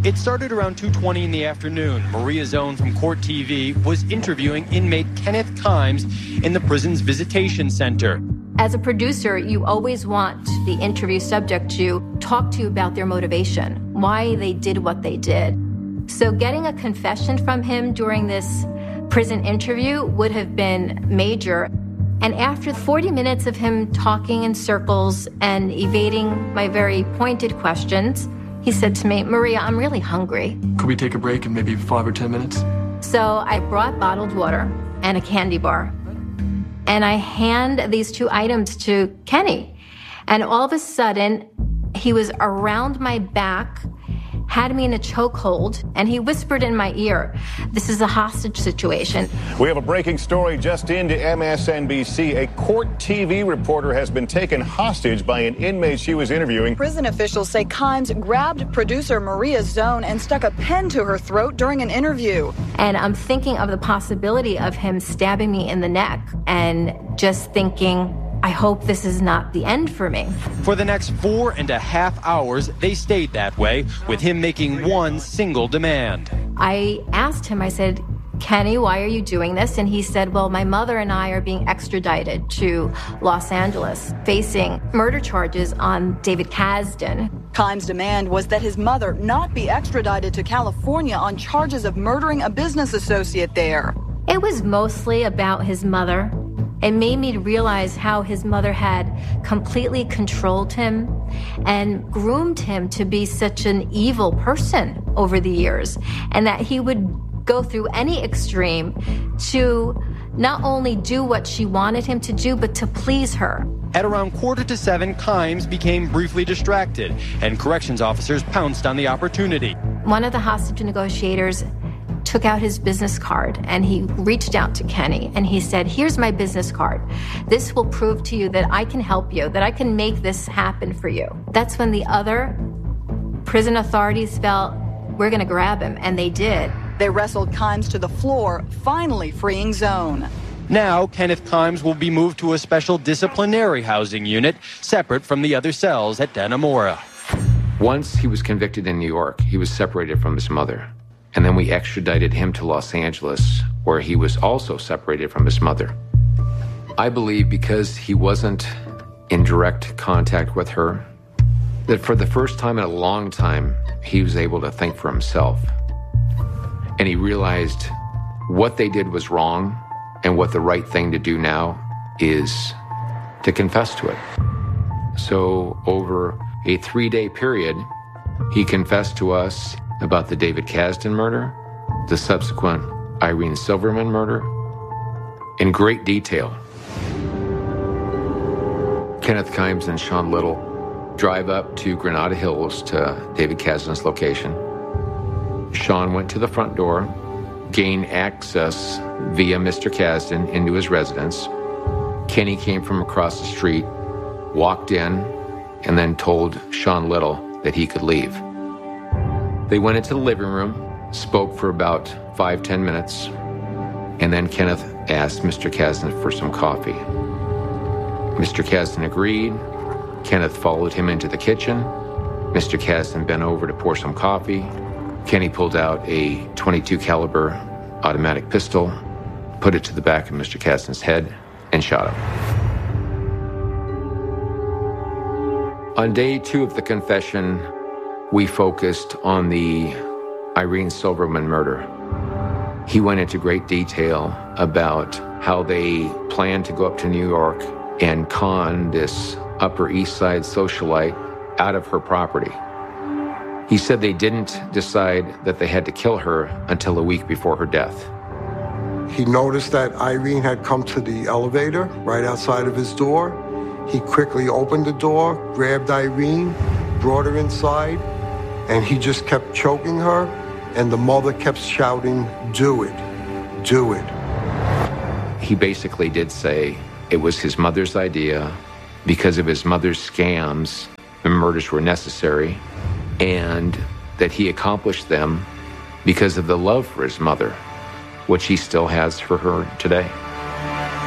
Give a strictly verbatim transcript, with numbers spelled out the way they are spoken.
It started around two twenty in the afternoon. Maria Zone from Court T V was interviewing inmate Kenneth Kimes in the prison's visitation center. As a producer, you always want the interview subject to talk to you about their motivation, why they did what they did. So getting a confession from him during this prison interview would have been major. And after forty minutes of him talking in circles and evading my very pointed questions, he said to me, Maria, I'm really hungry. Could we take a break in maybe five or ten minutes? So I brought bottled water and a candy bar. And I hand these two items to Kenny. And all of a sudden, he was around my back, had me in a chokehold, and he whispered in my ear, this is a hostage situation. We have a breaking story just into M S N B C. A Court T V reporter has been taken hostage by an inmate she was interviewing. Prison officials say Kimes grabbed producer Maria Zone and stuck a pen to her throat during an interview. And I'm thinking of the possibility of him stabbing me in the neck and just thinking, I hope this is not the end for me. For the next four and a half hours, they stayed that way, with him making one single demand. I asked him, I said, Kenny, why are you doing this? And he said, well, my mother and I are being extradited to Los Angeles, facing murder charges on David Kasdan. Kimes' demand was that his mother not be extradited to California on charges of murdering a business associate there. It was mostly about his mother. It made me realize how his mother had completely controlled him and groomed him to be such an evil person over the years, and that he would go through any extreme to not only do what she wanted him to do, but to please her. At around quarter to seven, Kimes became briefly distracted, and corrections officers pounced on the opportunity. One of the hostage negotiators took out his business card, and he reached out to Kenny, and he said, here's my business card. This will prove to you that I can help you, that I can make this happen for you. That's when the other prison authorities felt, we're going to grab him, and they did. They wrestled Kimes to the floor, finally freeing Zone. Now, Kenneth Kimes will be moved to a special disciplinary housing unit, separate from the other cells at Dannemora. Once he was convicted in New York, he was separated from his mother. And then we extradited him to Los Angeles, where he was also separated from his mother. I believe because he wasn't in direct contact with her, that for the first time in a long time, he was able to think for himself. And he realized what they did was wrong, and what the right thing to do now is to confess to it. So over a three-day period, he confessed to us about the David Kasdan murder, the subsequent Irene Silverman murder, in great detail. Kenneth Kimes and Sean Little drive up to Granada Hills to David Kasdan's location. Sean went to the front door, gained access via Mister Kasdan into his residence. Kenny came from across the street, walked in, and then told Sean Little that he could leave. They went into the living room, spoke for about five, ten minutes, and then Kenneth asked Mister Kasdan for some coffee. Mister Kasdan agreed. Kenneth followed him into the kitchen. Mister Kasdan bent over to pour some coffee. Kenny pulled out a twenty-two caliber automatic pistol, put it to the back of Mister Kasdan's head, and shot him. On day two of the confession, we focused on the Irene Silverman murder. He went into great detail about how they planned to go up to New York and con this Upper East Side socialite out of her property. He said they didn't decide that they had to kill her until a week before her death. He noticed that Irene had come to the elevator right outside of his door. He quickly opened the door, grabbed Irene, brought her inside, and he just kept choking her, and the mother kept shouting, do it, do it. He basically did say it was his mother's idea. Because of his mother's scams, the murders were necessary, and that he accomplished them because of the love for his mother, which he still has for her today.